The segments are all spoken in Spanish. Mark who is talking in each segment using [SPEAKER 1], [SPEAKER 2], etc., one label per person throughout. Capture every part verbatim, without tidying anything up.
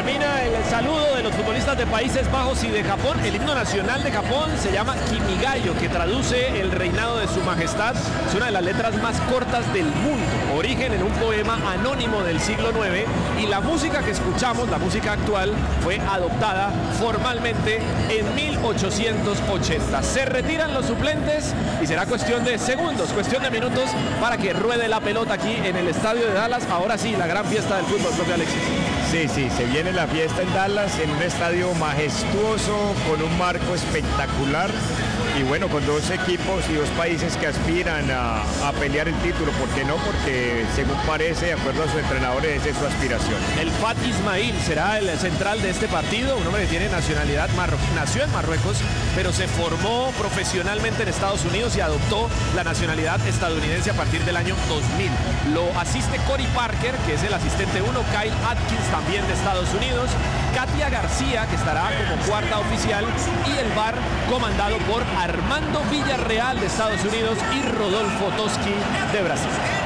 [SPEAKER 1] termina el saludo de los futbolistas de Países Bajos y de Japón. El himno nacional de Japón se llama Kimigayo, que traduce el reinado de su majestad. Es una de las letras más cortas del mundo. Origen en un poema anónimo del siglo nueve. Y la música que escuchamos, la música actual, fue adoptada formalmente en mil ochocientos ochenta. Se retiran los suplentes y será cuestión de segundos, cuestión de minutos para que ruede la pelota aquí en el estadio de Dallas. Ahora sí, la gran fiesta del fútbol, propio Alexis.
[SPEAKER 2] Sí, sí, se viene la fiesta en Dallas, en un estadio majestuoso, con un marco espectacular y bueno, con dos equipos y dos países que aspiran a, a pelear el título. ¿Por qué no? Porque según parece, de acuerdo a sus entrenadores, esa es su aspiración.
[SPEAKER 1] El Fat Ismail será el central de este partido, un hombre que tiene nacionalidad marroquí, nació en Marruecos, pero se formó profesionalmente en Estados Unidos y adoptó la nacionalidad estadounidense a partir del año dos mil. Lo asiste Cory Parker, que es el asistente uno, Kyle Atkins, también de Estados Unidos, Katia García, que estará como cuarta oficial, y el V A R comandado por Armando Villarreal de Estados Unidos y Rodolfo Toski de Brasil.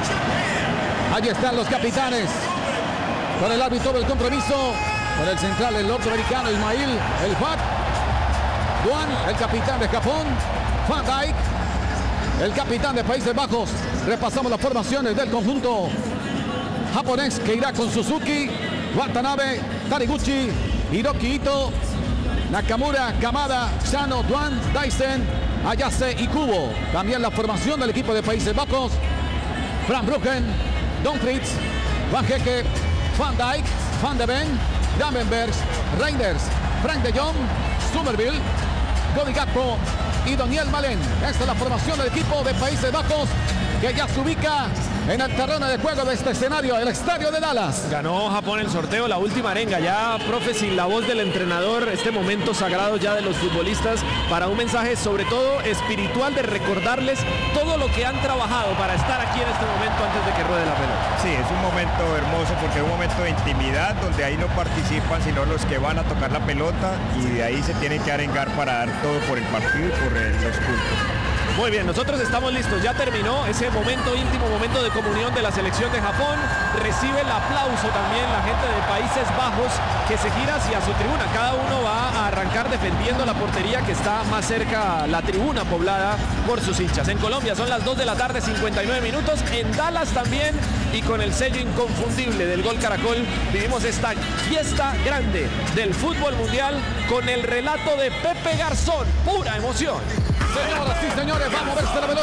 [SPEAKER 3] Allí están los capitanes con el árbitro del compromiso, con el central, el norteamericano Ismail, el Fat Duan, el capitán de Japón, Van Dijk, el capitán de Países Bajos. Repasamos las formaciones del conjunto japonés, que irá con Suzuki, Watanabe, Taniguchi, Hiroki Ito, Nakamura, Kamada, Sano, Duan, Dyson, Ayase y Kubo. También la formación del equipo de Países Bajos: Van Bruggen, Don Fritz, Van Hecke, Van Dijk, Van de Ven, Damenbergs, Reinders, Frank de Jong, Somerville, Cody Gakpo y Daniel Malen. Esta es la formación del equipo de Países Bajos, que ya se ubica en el terreno de juego de este escenario, el estadio de Dallas.
[SPEAKER 1] Ganó Japón el sorteo, la última arenga. Ya, profe, sin la voz del entrenador, este momento sagrado ya de los futbolistas, para un mensaje sobre todo espiritual, de recordarles todo lo que han trabajado para estar aquí en este momento antes de que ruede la pelota.
[SPEAKER 2] Sí, es un momento hermoso porque es un momento de intimidad donde ahí no participan sino los que van a tocar la pelota, y de ahí se tienen que arengar para dar todo por el partido y por el, los puntos.
[SPEAKER 1] Muy bien, nosotros estamos listos. Ya terminó ese momento íntimo, momento de comunión de la selección de Japón. Recibe el aplauso también la gente de Países Bajos, que se gira hacia su tribuna. Cada uno va a arrancar defendiendo la portería, que está más cerca, la tribuna poblada por sus hinchas. En Colombia son las dos de la tarde, cincuenta y nueve minutos. En Dallas también, y con el sello inconfundible del Gol Caracol, vivimos esta fiesta grande del fútbol mundial con el relato de Pepe Garzón. Pura emoción.
[SPEAKER 3] Señoras y señores, vamos a ver si la pelota